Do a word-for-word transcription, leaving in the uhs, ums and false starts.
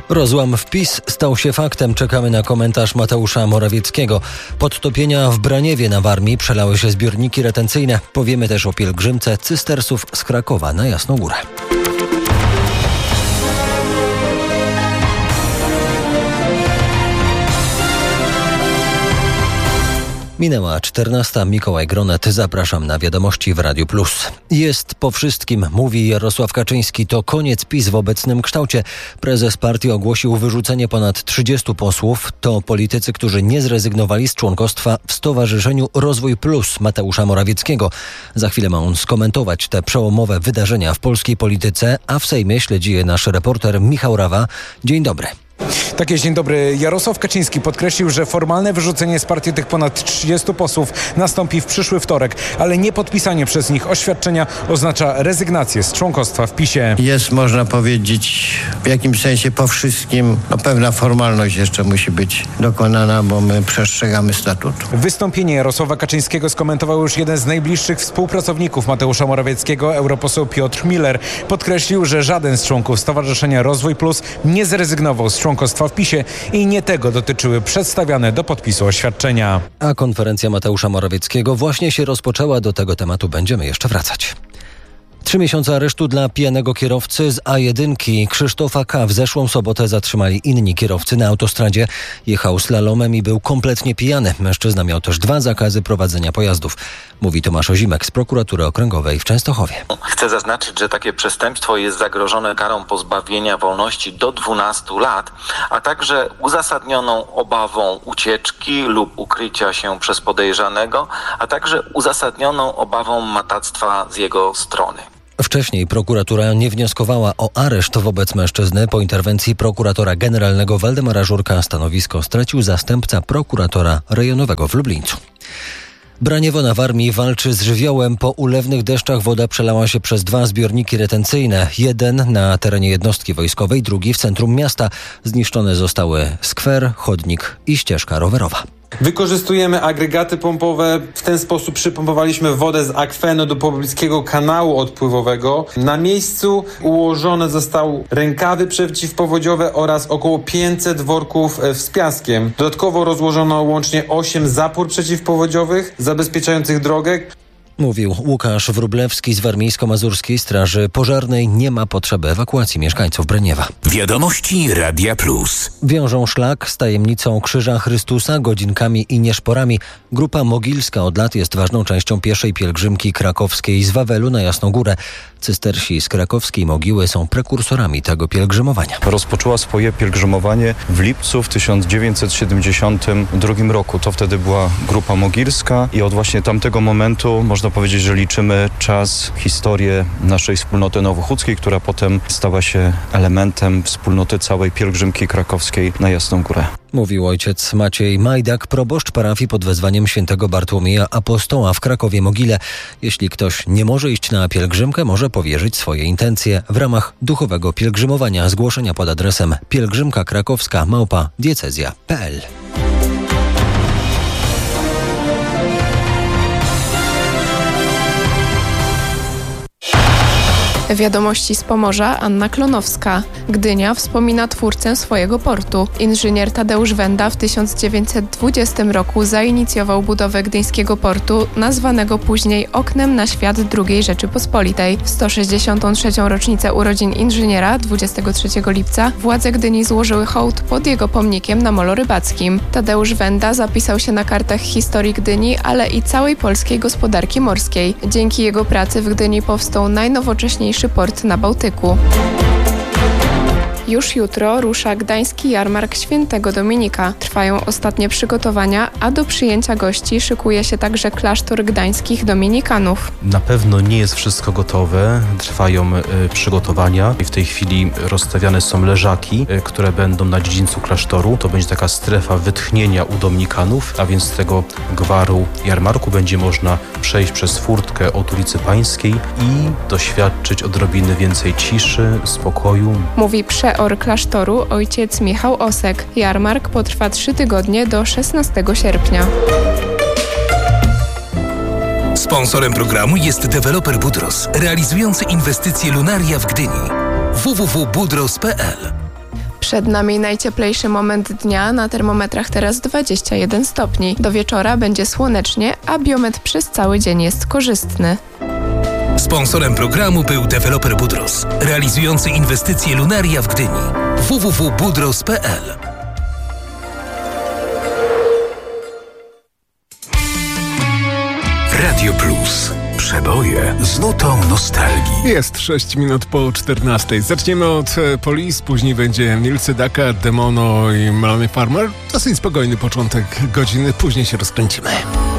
Rozłam w PiS stał się faktem. Czekamy na komentarz Mateusza Morawieckiego. Podtopienia w Braniewie na Warmii przelały się zbiorniki retencyjne. Powiemy też o pielgrzymce cystersów z Krakowa na Jasną Górę. Minęła czternasta. Mikołaj Gronet. Zapraszam na wiadomości w Radiu Plus. Jest po wszystkim, mówi Jarosław Kaczyński. To koniec PiS w obecnym kształcie. Prezes partii ogłosił wyrzucenie ponad trzydziestu posłów. To politycy, którzy nie zrezygnowali z członkostwa w Stowarzyszeniu Rozwój Plus Mateusza Morawieckiego. Za chwilę ma on skomentować te przełomowe wydarzenia w polskiej polityce, a w Sejmie śledzi je nasz reporter Michał Rawa. Dzień dobry. Tak jest, dzień dobry. Jarosław Kaczyński podkreślił, że formalne wyrzucenie z partii tych ponad trzydziestu posłów nastąpi w przyszły wtorek, ale nie podpisanie przez nich oświadczenia oznacza rezygnację z członkostwa w PiSie. Jest, można powiedzieć, w jakimś sensie po wszystkim, no pewna formalność jeszcze musi być dokonana, bo my przestrzegamy statutu. Wystąpienie Jarosława Kaczyńskiego skomentował już jeden z najbliższych współpracowników Mateusza Morawieckiego, europoseł Piotr Miller. Podkreślił, że żaden z członków Stowarzyszenia Rozwój Plus nie zrezygnował z członkostwa w PiSie i nie tego dotyczyły przedstawiane do podpisu oświadczenia. A konferencja Mateusza Morawieckiego właśnie się rozpoczęła. Do tego tematu będziemy jeszcze wracać. Trzy miesiące aresztu dla pijanego kierowcy z A jeden. Krzysztofa K. w zeszłą sobotę zatrzymali inni kierowcy na autostradzie. Jechał slalomem i był kompletnie pijany. Mężczyzna miał też dwa zakazy prowadzenia pojazdów. Mówi Tomasz Ozimek z Prokuratury Okręgowej w Częstochowie. Chcę zaznaczyć, że takie przestępstwo jest zagrożone karą pozbawienia wolności do dwunastu lat, a także uzasadnioną obawą ucieczki lub ukrycia się przez podejrzanego, a także uzasadnioną obawą matactwa z jego strony. Wcześniej prokuratura nie wnioskowała o areszt wobec mężczyzny. Po interwencji prokuratora generalnego Waldemara Żurka stanowisko stracił zastępca prokuratora rejonowego w Lublińcu. Braniewo na Warmii walczy z żywiołem. Po ulewnych deszczach woda przelała się przez dwa zbiorniki retencyjne. Jeden na terenie jednostki wojskowej, drugi w centrum miasta. Zniszczone zostały skwer, chodnik i ścieżka rowerowa. Wykorzystujemy agregaty pompowe. W ten sposób przypompowaliśmy wodę z akwenu do pobliskiego kanału odpływowego. Na miejscu ułożone zostały rękawy przeciwpowodziowe oraz około pięćset worków z piaskiem. Dodatkowo rozłożono łącznie osiem zapór przeciwpowodziowych zabezpieczających drogę. Mówił Łukasz Wróblewski z Warmińsko-Mazurskiej Straży Pożarnej. Nie ma potrzeby ewakuacji mieszkańców Braniewa. Wiadomości Radia Plus. Wiążą szlak z tajemnicą Krzyża Chrystusa, godzinkami i nieszporami. Grupa Mogilska od lat jest ważną częścią pieszej pielgrzymki krakowskiej z Wawelu na Jasną Górę. Cystersi z krakowskiej mogiły są prekursorami tego pielgrzymowania. Rozpoczęła swoje pielgrzymowanie w lipcu w tysiąc dziewięćset siedemdziesiątym drugim roku. To wtedy była grupa mogilska i od właśnie tamtego momentu można powiedzieć, że liczymy czas, historię naszej wspólnoty nowochódzkiej, która potem stała się elementem wspólnoty całej pielgrzymki krakowskiej na Jasną Górę. Mówił ojciec Maciej Majdak, proboszcz parafii pod wezwaniem świętego Bartłomieja Apostoła w Krakowie-Mogile. Jeśli ktoś nie może iść na pielgrzymkę, może powierzyć swoje intencje w ramach duchowego pielgrzymowania. Zgłoszenia pod adresem pielgrzymka krakowska małpa diecezja kropka p l. Wiadomości z Pomorza, Anna Klonowska. Gdynia wspomina twórcę swojego portu. Inżynier Tadeusz Wenda w tysiąc dziewięćset dwudziestym roku zainicjował budowę gdyńskiego portu, nazwanego później oknem na świat drugiej Rzeczypospolitej. W sto sześćdziesiątą trzecią rocznicę urodzin inżyniera, dwudziestego trzeciego lipca, władze Gdyni złożyły hołd pod jego pomnikiem na molo rybackim. Tadeusz Wenda zapisał się na kartach historii Gdyni, ale i całej polskiej gospodarki morskiej. Dzięki jego pracy w Gdyni powstał najnowocześniejszy port na Bałtyku. Już jutro rusza gdański jarmark Świętego Dominika. Trwają ostatnie przygotowania, a do przyjęcia gości szykuje się także klasztor gdańskich dominikanów. Na pewno nie jest wszystko gotowe. Trwają y, przygotowania i w tej chwili rozstawiane są leżaki, y, które będą na dziedzińcu klasztoru. To będzie taka strefa wytchnienia u dominikanów, a więc z tego gwaru jarmarku będzie można przejść przez furtkę od ulicy Pańskiej i doświadczyć odrobiny więcej ciszy, spokoju. Mówi prze Or klasztoru ojciec Michał Osek. Jarmark potrwa trzy tygodnie do szesnastego sierpnia. Sponsorem programu jest deweloper Budros, realizujący inwestycje Lunaria w Gdyni. w w w kropka budros kropka p l Przed nami najcieplejszy moment dnia, na termometrach teraz dwadzieścia jeden stopni. Do wieczora będzie słonecznie, a biometr przez cały dzień jest korzystny. Sponsorem programu był deweloper Budros, realizujący inwestycje Lunaria w Gdyni. w w w kropka budros kropka p l. Radio Plus. Przeboje z nutą nostalgii. Jest sześć minut po czternastej. Zaczniemy od Police, później będzie Milcy Daka, Demono i Melanie Farmer. Dosyć spokojny początek godziny, później się rozkręcimy.